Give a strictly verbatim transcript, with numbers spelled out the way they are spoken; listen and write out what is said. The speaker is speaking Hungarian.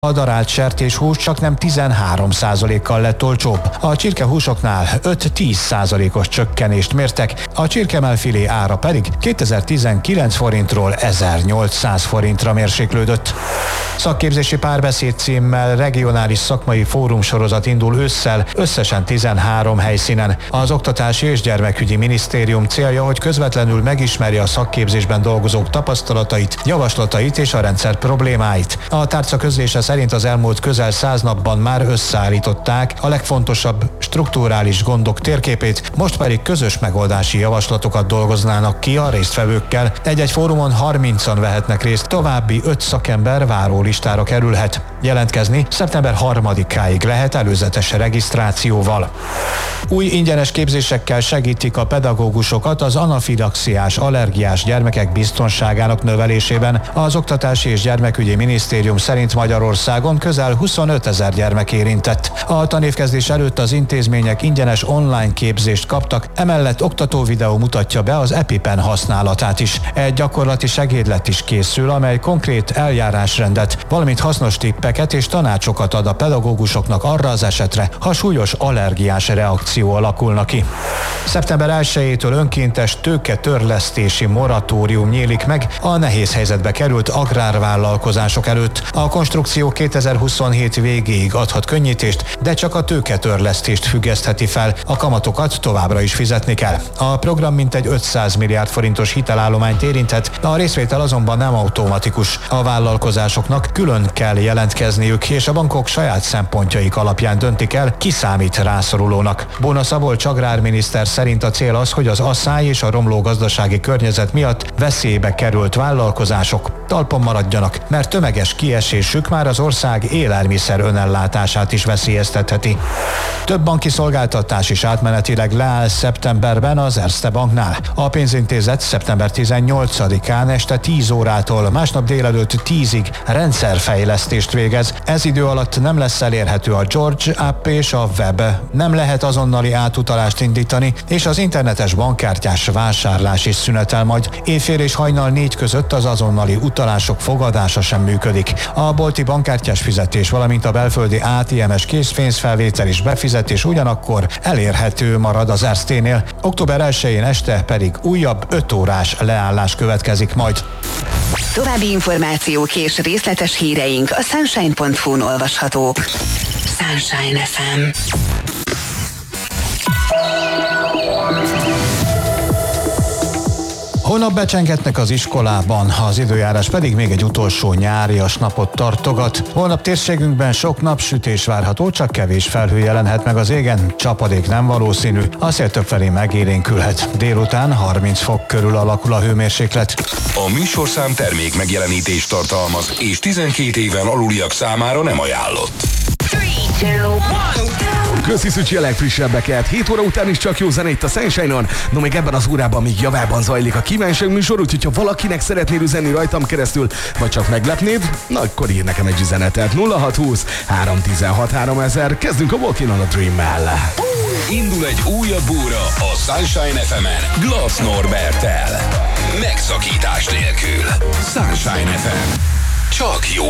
A darált sertéshús csak nem tizenhárom százalékkal lett olcsóbb. A csirkehúsoknál öt-tíz százalékos csökkenést mértek, a csirkemelfilé ára pedig kétezer-tizenkilenc forintról ezernyolcszáz forintra mérséklődött. Szakképzési párbeszéd címmel regionális szakmai fórumsorozat indul ősszel, összesen tizenhárom helyszínen. Az Oktatási és Gyermekügyi Minisztérium célja, hogy közvetlenül megismerje a szakképzésben dolgozók tapasztalatait, javaslatait és a rendszer problémáit. A tárca közlése szerint az elmúlt közel száz napban már összeállították a legfontosabb strukturális gondok térképét, most pedig közös megoldási javaslatokat dolgoznának ki a résztvevőkkel. Egy-egy fórumon harmincan vehetnek részt, további öt szakember várólistára kerülhet. Jelentkezni szeptember harmadikáig lehet előzetes regisztrációval. Új ingyenes képzésekkel segítik a pedagógusokat az anafilaxiás, allergiás gyermekek biztonságának növelésében. Az Oktatási és Gyermekügyi Minisztérium szerint Magyarországon közel huszonöt ezer gyermek érintett. A tanévkezdés előtt az intézmények ingyenes online képzést kaptak, emellett oktatóvideó mutatja be az EpiPen használatát is. Egy gyakorlati segédlet is készül, amely konkrét eljárásrendet, valamint hasznos tippeket és tanácsokat ad a pedagógusoknak arra az esetre, ha súlyos allergiás reakció alakulna ki. szeptember elsejétől önkéntes tőketörlesztési moratórium nyílik meg a nehéz helyzetbe került agrárvállalkozások előtt. A konstrukció kétezer-huszonhét végéig adhat könnyítést, de csak a tőketörlesztést függesztheti fel, a kamatokat továbbra is fizetni kell. A program mintegy ötszáz milliárd forintos hitelállományt érinthet, a részvétel azonban nem automatikus. A vállalkozásoknak külön kell jelentkezniük, és a bankok saját szempontjaik alapján döntik el, ki számít rászorulónak. Bóna Szabolcs agrárminiszter szerint a cél az, hogy az asszály és a romló gazdasági környezet miatt veszélybe került vállalkozások talpon maradjanak, mert tömeges kiesésük már az ország élelmiszer önellátását is veszélyeztetheti. Több banki szolgáltatás is átmenetileg leáll szeptemberben az Erste Banknál. A pénzintézet szeptember tizennyolcadikán este tíz órától másnap délelőtt tízig rendszerfejlesztést végez. Ez idő alatt nem lesz elérhető a George app és a web. Nem lehet azonnali átutalást indítani, és az internetes bankkártyás vásárlás is szünetel majd. Éjfél és hajnal négy között az azonnali utalások fogadása sem működik. A bolti bankkártyás fizetés, valamint a belföldi á té em-es készpénzfelvétel és befizetés ugyanakkor elérhető marad az Ersténél. október elsején este pedig újabb öt órás leállás következik majd. További információk és részletes híreink a sunshine pont hu-n olvashatók. Sunshine ef em. Holnap becsengetnek az iskolában, az időjárás pedig még egy utolsó nyárias napot tartogat. Holnap térségünkben sok napsütés várható, csak kevés felhő jelenhet meg az égen, csapadék nem valószínű, a szél többfelé megélénkülhet. Délután harminc fok körül alakul a hőmérséklet. A műsorszám termék megjelenítést tartalmaz, és tizenkét éven aluliak számára nem ajánlott. Köszi Szücsi a legfrissebbeket. hét óra után is csak jó zene itt a Sunshine-on. No, még ebben az órában még javában zajlik a kívánság műsor, úgyhogy ha valakinek szeretnél üzenni rajtam keresztül, vagy csak meglepnéd, na akkor ír nekem egy üzenetet. nulla hat húsz három tizenhat háromezer. Kezdünk a Walking on a Dream-mel. Indul egy újabb óra a Sunshine ef em-en Glass Norberttel. Megszakítás nélkül. Sunshine ef em. Csak jó